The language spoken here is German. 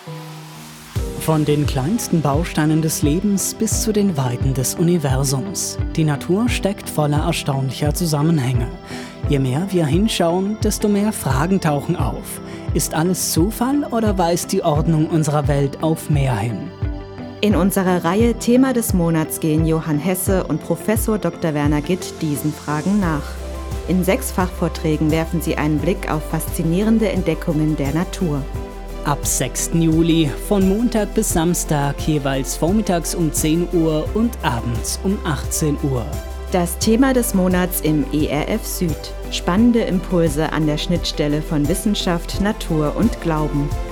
Von den kleinsten Bausteinen des Lebens bis zu den Weiten des Universums. Die Natur steckt voller erstaunlicher Zusammenhänge. Je mehr wir hinschauen, desto mehr Fragen tauchen auf. Ist alles Zufall oder weist die Ordnung unserer Welt auf mehr hin? In unserer Reihe Thema des Monats gehen Johann Hesse und Professor Dr. Werner Gitt diesen Fragen nach. In 6 Fachvorträgen werfen sie einen Blick auf faszinierende Entdeckungen der Natur. Ab 6. Juli von Montag bis Samstag jeweils vormittags um 10 Uhr und abends um 18 Uhr. Das Thema des Monats im ERF Süd. Spannende Impulse an der Schnittstelle von Wissenschaft, Natur und Glauben.